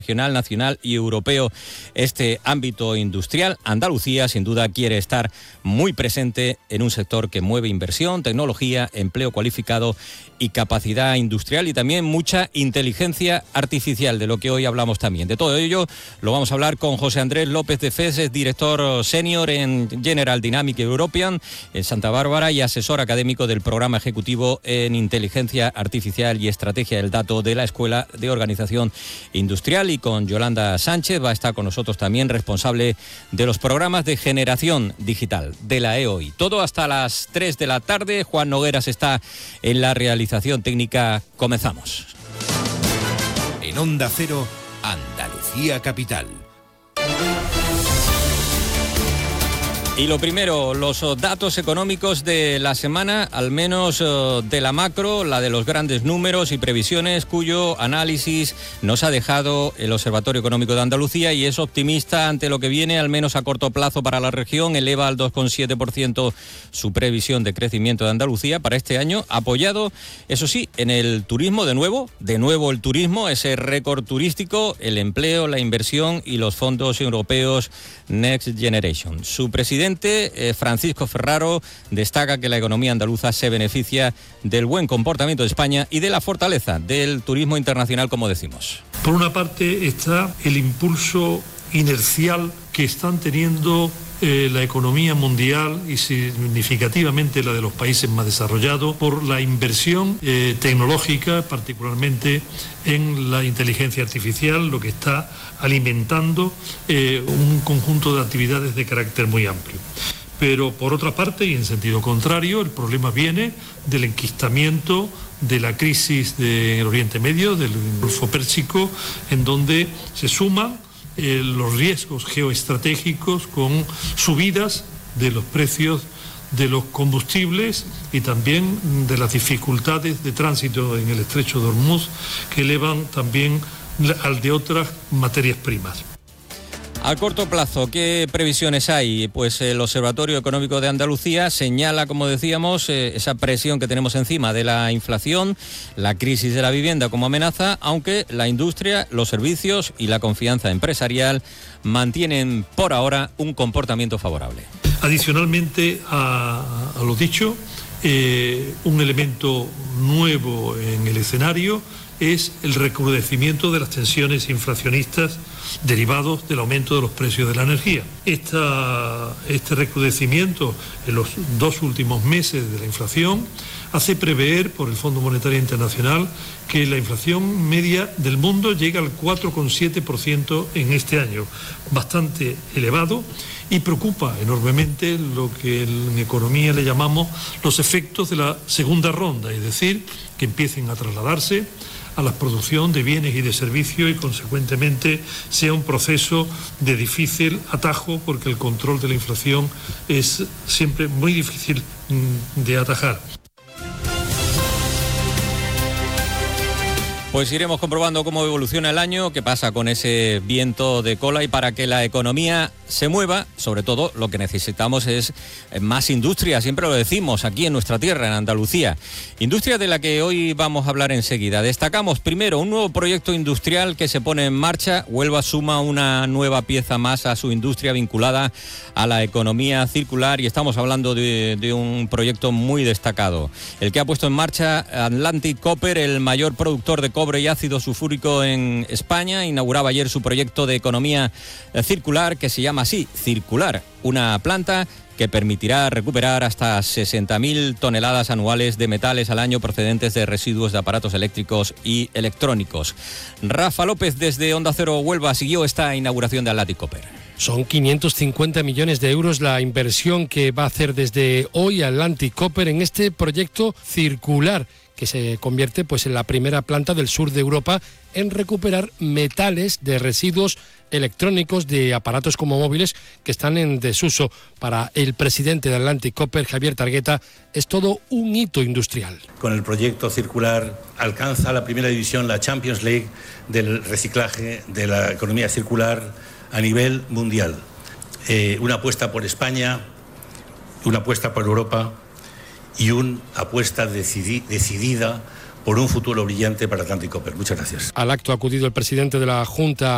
regional, nacional y europeo este ámbito industrial. Andalucía, sin duda, quiere estar muy presente en un sector que mueve inversión, tecnología, empleo cualificado y capacidad industrial, y también mucha inteligencia artificial, de lo que hoy hablamos también. De todo ello lo vamos a hablar con José Andrés López de Fez, es director senior en General Dynamics European en Santa Bárbara y asesor académico del programa ejecutivo en inteligencia artificial y estrategia del dato de la Escuela de Organización Industrial. Y con Yolanda Sánchez va a estar con nosotros también, responsable de los programas de generación digital de la EOI. Todo hasta las 3 de la tarde. Juan Nogueras está en la realización técnica. Comenzamos. En Onda Cero, Andalucía Capital. Y lo primero, los datos económicos de la semana, al menos de la macro, la de los grandes números y previsiones, cuyo análisis nos ha dejado el Observatorio Económico de Andalucía, y es optimista ante lo que viene, al menos a corto plazo para la región. Eleva al 2,7% su previsión de crecimiento de Andalucía para este año, apoyado, eso sí, en el turismo, de nuevo el turismo, ese récord turístico, el empleo, la inversión y los fondos europeos Next Generation. Su presidente, Francisco Ferraro, destaca que la economía andaluza se beneficia del buen comportamiento de España y de la fortaleza del turismo internacional, como decimos. Por una parte está el impulso inercial que están teniendo la economía mundial y significativamente la de los países más desarrollados por la inversión tecnológica, particularmente en la inteligencia artificial, lo que está alimentando un conjunto de actividades de carácter muy amplio. Pero por otra parte, y en sentido contrario, el problema viene del enquistamiento de la crisis del Oriente Medio, del Golfo Pérsico, en donde se suman los riesgos geoestratégicos con subidas de los precios de los combustibles y también de las dificultades de tránsito en el estrecho de Hormuz, que elevan también al de otras materias primas. A corto plazo, ¿qué previsiones hay? Pues el Observatorio Económico de Andalucía señala, como decíamos, esa presión que tenemos encima de la inflación, la crisis de la vivienda como amenaza, aunque la industria, los servicios y la confianza empresarial mantienen por ahora un comportamiento favorable. Adicionalmente a lo dicho, un elemento nuevo en el escenario es el recrudecimiento de las tensiones inflacionistas derivados del aumento de los precios de la energía. Este recrudecimiento en los 2 últimos meses de la inflación hace prever por el Fondo Monetario Internacional que la inflación media del mundo llega al 4,7% en este año, bastante elevado, y preocupa enormemente lo que en economía le llamamos los efectos de la segunda ronda, es decir, que empiecen a trasladarse a la producción de bienes y de servicios y consecuentemente sea un proceso de difícil atajo, porque el control de la inflación es siempre muy difícil de atajar. Pues iremos comprobando cómo evoluciona el año, qué pasa con ese viento de cola, y para que la economía se mueva, sobre todo lo que necesitamos es más industria, siempre lo decimos aquí en nuestra tierra, en Andalucía. Industria de la que hoy vamos a hablar enseguida. Destacamos primero un nuevo proyecto industrial que se pone en marcha. Huelva suma una nueva pieza más a su industria vinculada a la economía circular, y estamos hablando de un proyecto muy destacado, el que ha puesto en marcha Atlantic Copper, el mayor productor de cobre y ácido sulfúrico en España. Inauguraba ayer su proyecto de economía circular, que se llama así, Circular, una planta que permitirá recuperar hasta 60.000 toneladas anuales de metales al año procedentes de residuos de aparatos eléctricos y electrónicos. Rafa López desde Onda Cero Huelva siguió esta inauguración de Atlantic Copper. Son 550 millones de euros la inversión que va a hacer desde hoy Atlantic Copper en este proyecto circular, que se convierte pues en la primera planta del sur de Europa en recuperar metales de residuos electrónicos de aparatos como móviles que están en desuso. Para el presidente de Atlantic Copper, Javier Targueta, es todo un hito industrial. Con el proyecto circular alcanza la primera división, la Champions League del reciclaje de la economía circular a nivel mundial. Una apuesta por España, una apuesta por Europa y una apuesta decidida por un futuro brillante para Atlantic Copper. Muchas gracias. Al acto ha acudido el presidente de la Junta